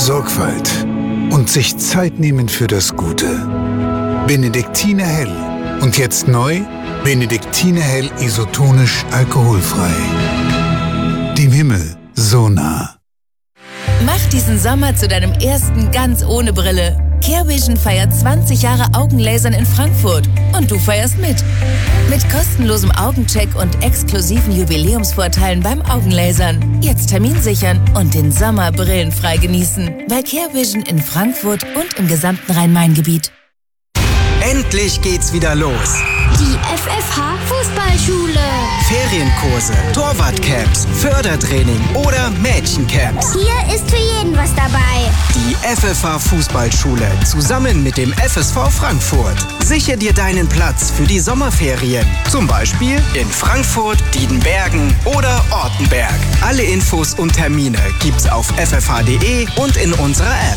Sorgfalt und sich Zeit nehmen für das Gute. Benediktiner Hell. Und jetzt neu, Benediktiner Hell isotonisch alkoholfrei. Dem Himmel so nah. Mach diesen Sommer zu deinem ersten ganz ohne Brille. CareVision feiert 20 Jahre Augenlasern in Frankfurt und du feierst mit. Mit kostenlosem Augencheck und exklusiven Jubiläumsvorteilen beim Augenlasern. Jetzt Termin sichern und den Sommer brillenfrei genießen. Bei CareVision in Frankfurt und im gesamten Rhein-Main-Gebiet. Endlich geht's wieder los. Die FFH Fußballschule. Ferienkurse, Torwartcamps, Fördertraining oder Mädchencamps. Hier ist für jeden was dabei. Die FFH Fußballschule zusammen mit dem FSV Frankfurt. Sichere dir deinen Platz für die Sommerferien. Zum Beispiel in Frankfurt, Diedenbergen oder Ortenberg. Alle Infos und Termine gibt's auf ffh.de und in unserer App.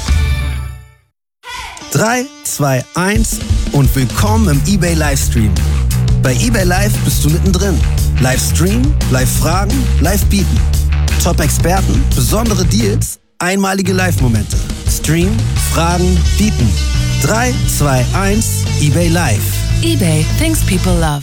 3, 2, 1 und willkommen im eBay Livestream. Bei eBay Live bist du mittendrin. Livestream, Live-Fragen, Live-Bieten. Top-Experten, besondere Deals, einmalige Live-Momente. Stream, Fragen, Bieten. 3, 2, 1, eBay Live. eBay, things people love.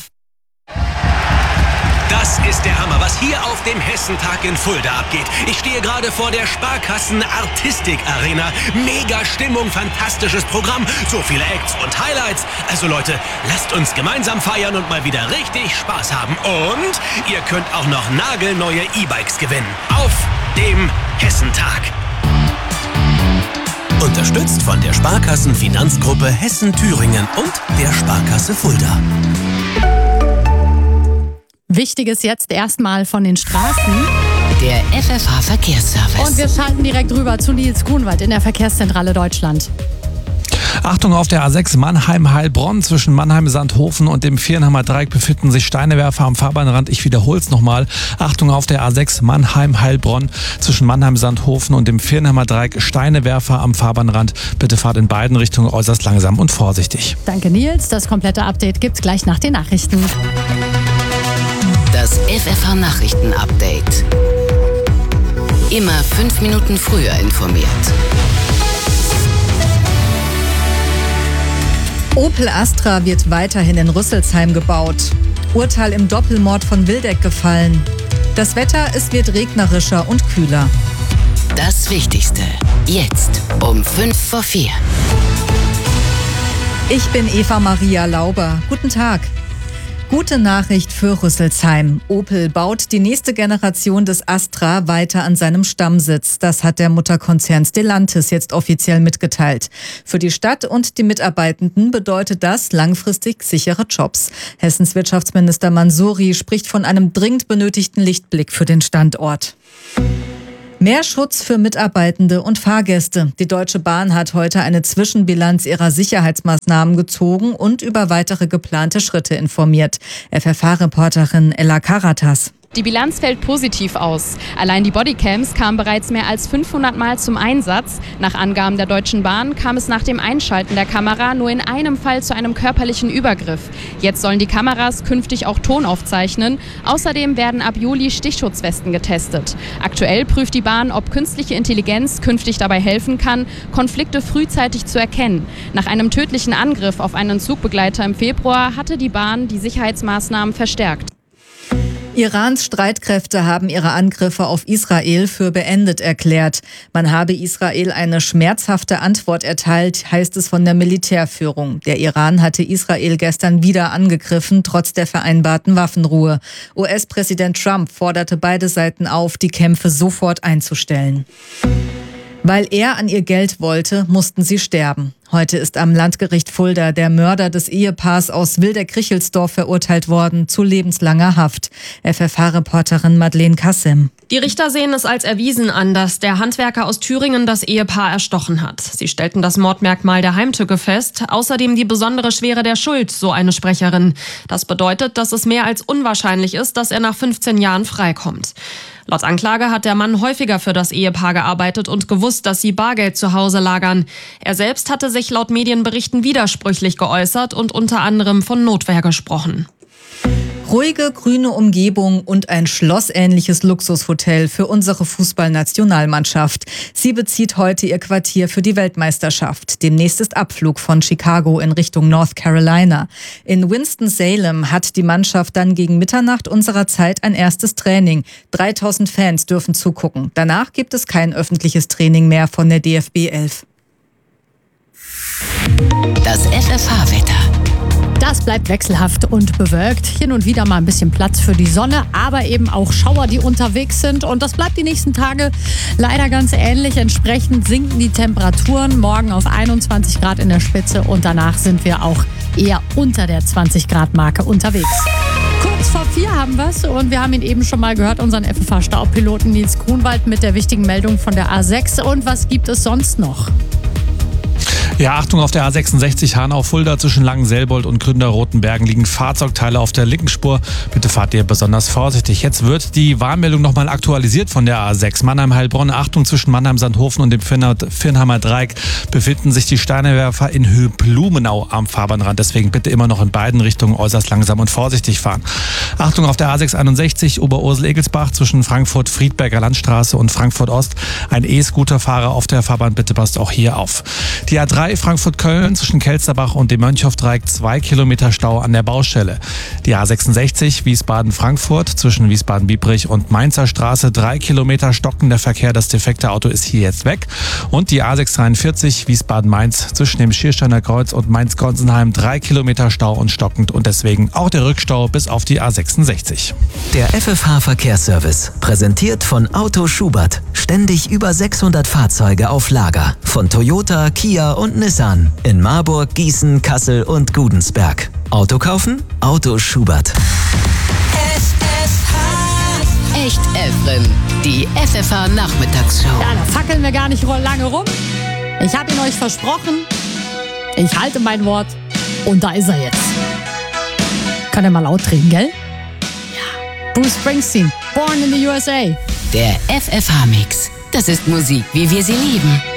Das ist der Hammer, was hier auf dem Hessentag in Fulda abgeht. Ich stehe gerade vor der Sparkassen Artistik Arena. Mega Stimmung, fantastisches Programm, so viele Acts und Highlights. Also Leute, lasst uns gemeinsam feiern und mal wieder richtig Spaß haben. Und ihr könnt auch noch nagelneue E-Bikes gewinnen. Auf dem Hessentag. Unterstützt von der Sparkassen Finanzgruppe Hessen-Thüringen und der Sparkasse Fulda. Wichtiges jetzt erstmal von den Straßen. Der FFH Verkehrsservice. Und wir schalten direkt rüber zu Nils Kuhnwald in der Verkehrszentrale Deutschland. Achtung, auf der A6 Mannheim-Heilbronn zwischen Mannheim-Sandhofen und dem Viernheimer Dreieck befinden sich Steinewerfer am Fahrbahnrand. Ich wiederhole es nochmal. Achtung, auf der A6 Mannheim-Heilbronn zwischen Mannheim-Sandhofen und dem Viernheimer Dreieck Steinewerfer am Fahrbahnrand. Bitte fahrt in beiden Richtungen äußerst langsam und vorsichtig. Danke Nils, das komplette Update gibt's gleich nach den Nachrichten. Das FFH Nachrichten-Update. Immer 5 Minuten früher informiert. Opel Astra wird weiterhin in Rüsselsheim gebaut. Urteil im Doppelmord von Wildeck gefallen. Das Wetter, es wird regnerischer und kühler. Das Wichtigste. Jetzt um 3:55. Ich bin Eva Maria Lauber. Guten Tag. Gute Nachricht für Rüsselsheim. Opel baut die nächste Generation des Astra weiter an seinem Stammsitz. Das hat der Mutterkonzern Stellantis jetzt offiziell mitgeteilt. Für die Stadt und die Mitarbeitenden bedeutet das langfristig sichere Jobs. Hessens Wirtschaftsminister Mansouri spricht von einem dringend benötigten Lichtblick für den Standort. Mehr Schutz für Mitarbeitende und Fahrgäste. Die Deutsche Bahn hat heute eine Zwischenbilanz ihrer Sicherheitsmaßnahmen gezogen und über weitere geplante Schritte informiert. FFH-Reporterin Ella Karatas. Die Bilanz fällt positiv aus. Allein die Bodycams kamen bereits mehr als 500 Mal zum Einsatz. Nach Angaben der Deutschen Bahn kam es nach dem Einschalten der Kamera nur in einem Fall zu einem körperlichen Übergriff. Jetzt sollen die Kameras künftig auch Ton aufzeichnen. Außerdem werden ab Juli Stichschutzwesten getestet. Aktuell prüft die Bahn, ob künstliche Intelligenz künftig dabei helfen kann, Konflikte frühzeitig zu erkennen. Nach einem tödlichen Angriff auf einen Zugbegleiter im Februar hatte die Bahn die Sicherheitsmaßnahmen verstärkt. Irans Streitkräfte haben ihre Angriffe auf Israel für beendet erklärt. Man habe Israel eine schmerzhafte Antwort erteilt, heißt es von der Militärführung. Der Iran hatte Israel gestern wieder angegriffen, trotz der vereinbarten Waffenruhe. US-Präsident Trump forderte beide Seiten auf, die Kämpfe sofort einzustellen. Weil er an ihr Geld wollte, mussten sie sterben. Heute ist am Landgericht Fulda der Mörder des Ehepaars aus Wildeck-Krichelsdorf verurteilt worden zu lebenslanger Haft. FFH-Reporterin Madeleine Kassim. Die Richter sehen es als erwiesen an, dass der Handwerker aus Thüringen das Ehepaar erstochen hat. Sie stellten das Mordmerkmal der Heimtücke fest, außerdem die besondere Schwere der Schuld, so eine Sprecherin. Das bedeutet, dass es mehr als unwahrscheinlich ist, dass er nach 15 Jahren freikommt. Laut Anklage hat der Mann häufiger für das Ehepaar gearbeitet und gewusst, dass sie Bargeld zu Hause lagern. Er selbst hatte sich laut Medienberichten widersprüchlich geäußert und unter anderem von Notwehr gesprochen. Ruhige, grüne Umgebung und ein schlossähnliches Luxushotel für unsere Fußballnationalmannschaft. Sie bezieht heute ihr Quartier für die Weltmeisterschaft. Demnächst ist Abflug von Chicago in Richtung North Carolina. In Winston-Salem hat die Mannschaft dann gegen Mitternacht unserer Zeit ein erstes Training. 3000 Fans dürfen zugucken. Danach gibt es kein öffentliches Training mehr von der DFB 11. Das FFH-Wetter. Das bleibt wechselhaft und bewölkt. Hin und wieder mal ein bisschen Platz für die Sonne, aber eben auch Schauer, die unterwegs sind. Und das bleibt die nächsten Tage leider ganz ähnlich. Entsprechend sinken die Temperaturen. Morgen auf 21 Grad in der Spitze und danach sind wir auch eher unter der 20-Grad-Marke unterwegs. Kurz vor 4 haben wir es und wir haben ihn eben schon mal gehört, unseren FFH-Staubpiloten Nils Grunwald mit der wichtigen Meldung von der A6. Und was gibt es sonst noch? Ja, Achtung, auf der A66 Hanau-Fulda zwischen Langenselbold und Gründerrotenbergen liegen Fahrzeugteile auf der linken Spur. Bitte fahrt ihr besonders vorsichtig. Jetzt wird die Warnmeldung nochmal aktualisiert von der A6. Mannheim-Heilbronn. Achtung, zwischen Mannheim-Sandhofen und dem Firnheimer Dreieck befinden sich die Steinewerfer in Höhe-Blumenau am Fahrbahnrand. Deswegen bitte immer noch in beiden Richtungen äußerst langsam und vorsichtig fahren. Achtung, auf der A661 Oberursel-Egelsbach zwischen Frankfurt-Friedberger Landstraße und Frankfurt-Ost. Ein E-Scooter-Fahrer auf der Fahrbahn. Bitte passt auch hier auf. Die A3 Frankfurt-Köln zwischen Kelsterbach und dem Mönchhoff-Dreieck 2 Kilometer Stau an der Baustelle. Die A66 Wiesbaden-Frankfurt zwischen Wiesbaden-Biebrich und Mainzer Straße 3 Kilometer stockender Verkehr. Das defekte Auto ist hier jetzt weg. Und die A643 Wiesbaden-Mainz zwischen dem Schiersteiner Kreuz und Mainz-Gonsenheim 3 Kilometer Stau und stockend und deswegen auch der Rückstau bis auf die A66. Der FFH-Verkehrsservice, präsentiert von Auto Schubert. Ständig über 600 Fahrzeuge auf Lager. Von Toyota, Kia und Nissan. In Marburg, Gießen, Kassel und Gudensberg. Auto kaufen? Auto Schubert. Echt Evren, die FFH-Nachmittagsshow. Ja, da fackeln wir gar nicht lange rum. Ich habe ihn euch versprochen. Ich halte mein Wort. Und da ist er jetzt. Kann er mal laut reden, gell? Ja. Bruce Springsteen, Born in the USA. Der FFH-Mix. Das ist Musik, wie wir sie lieben.